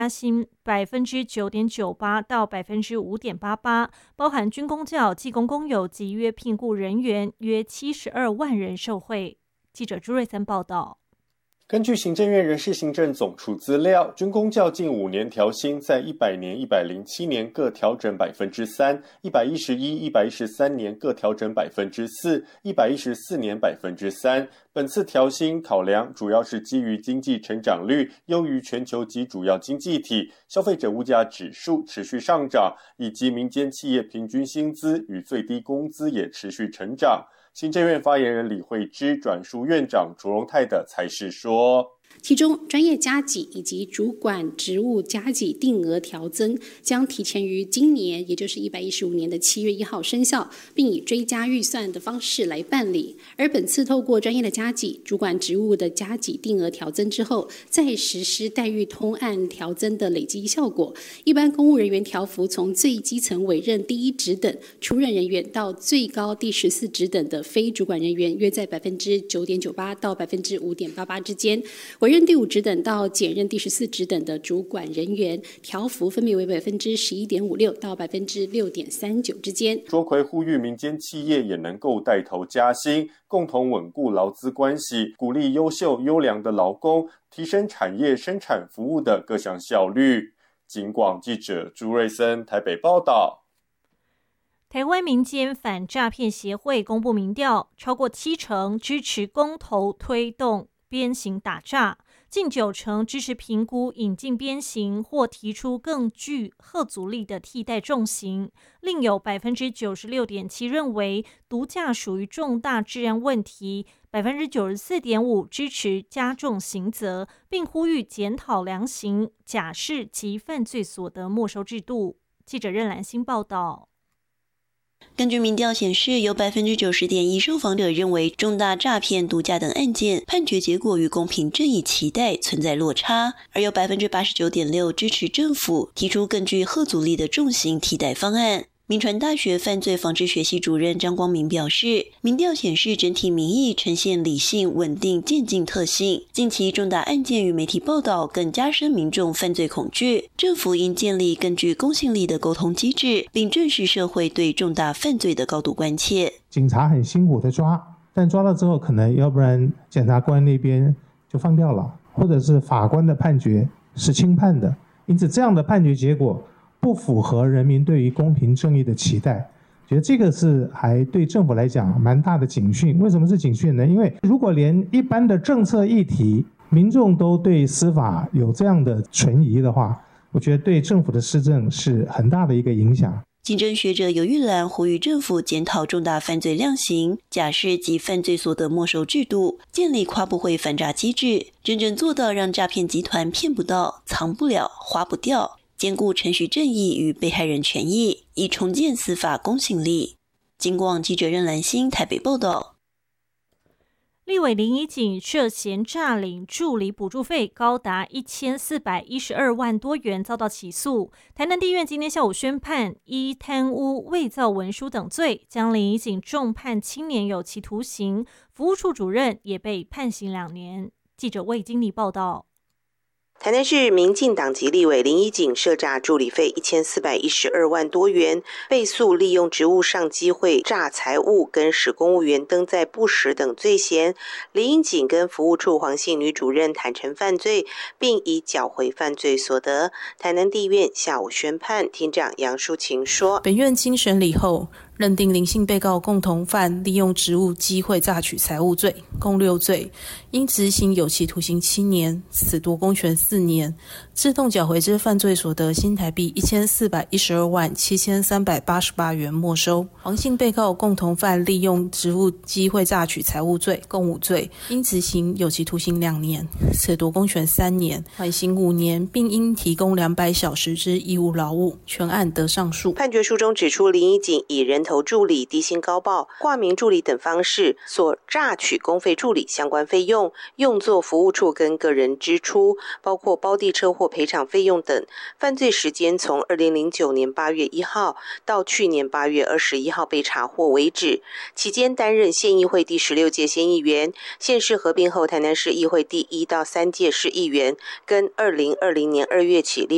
加薪9.98%到5.88%，包含军公教、技工公有及约聘雇人员约72万人受惠。记者朱瑞森报道。 根据行政院人事行政总处资料，军公教近5年调薪在100年、107年各调整3%，111、113年各调整4%，114年3%。本次调薪考量主要是基于经济成长率优于全球及主要经济体，消费者物价指数持续上涨，以及民间企业平均薪资与最低工资也持续成长。行政院发言人李惠芝转述院长卓荣泰的采视说， 其中专业加给以及主管职务加给定额调增将提前于今年，也就是115年的7月1号生效，并以追加预算的方式来办理。而本次透过专业的加给、主管职务的加给定额调增之后，再实施待遇通案调增的累积效果，一般公务人员调幅从最基层委任第1职等出任人员到最高第14职等的非主管人员，约在9.98%到5.88%之间。委任第5职等到检任第14职等的主管人员，调幅分别为11.56%到6.39%之间。 卓奎呼吁民间企业也能够带头加薪，共同稳固劳资关系，鼓励优秀优良的劳工，提升产业生产服务的各项效率。警广记者朱瑞森台北报道。 台湾民间反诈骗协会公布民调，超过70%支持公投推动鞭刑打诈，近90%支持评估引进鞭刑或提出更具嚇阻力的替代重刑，另有96.7%认为毒驾属于重大治安问题，94.5%支持加重刑责，并呼吁检讨量刑、假释及犯罪所得没收制度。记者任兰心报道。 根据民调显示，有90.1%受访者认为重大诈骗、毒驾等案件判决结果与公平正义期待存在落差，而有89.6%支持政府提出更具嚇阻力的重刑替代方案。民传大学犯罪防治学系主任张光明表示，民调显示整体民意呈现理性、稳定、渐进特性。近期重大案件与媒体报道更加深民众犯罪恐惧，政府应建立更具公信力的沟通机制，并正视社会对重大犯罪的高度关切。 警察很辛苦的抓，但抓了之后可能要不然检察官那边就放掉了，或者是法官的判决是轻判的，因此这样的判决结果不符合人民对于公平正义的期待，觉得这个是还对政府来讲蛮大的警讯。为什么是警讯呢？因为如果连一般的政策议题民众都对司法有这样的存疑的话，我觉得对政府的施政是很大的一个影响。 警政学者游玉兰呼吁政府检讨重大犯罪量刑、假释及犯罪所得没收制度，建立跨部会反诈机制，真正做到让诈骗集团骗不到、藏不了、花不掉，兼顾程序正义与被害人权益，以重建司法公信力。警广记者任兰心台北报道。 立委林怡景涉嫌诈领助理补助费高达1412万多元，遭到起诉。台南地院今天下午宣判，依贪污、伪造文书等罪，将林怡景重判7年有期徒刑，服务处主任也被判刑2年。记者魏经理报道。 台南市民进党籍立委林怡景涉诈助理费1412万多元，被诉利用职务上机会诈财物跟使公务员登载不实等罪嫌。林怡景跟服务处黄姓女主任坦承犯罪，并已缴回犯罪所得。台南地院下午宣判，庭长杨淑琴说， 本院经审理后认定林姓被告共同犯利用职务机会诈取财物罪，共6罪，应执行有期徒刑7年，褫夺公权4年，自动缴回之犯罪所得新台币1412万7388元没收。黄姓被告共同犯利用职务机会诈取财物罪，共5罪，应执行有期徒刑2年，褫夺公权3年，缓刑5年，并应提供200小时之义务劳务。全案得上诉。 判决书中指出，林怡景以人头助理、低薪高报、挂名助理等方式所诈取公费助理相关费用，用作服务处跟个人支出，包括包地车或赔偿费用等。犯罪时间从2009年8月1号到去年8月21号被查获为止，期间担任县议会第16届县议员，县市合并后台南市议会第1到3届市议员，跟2020年2月起立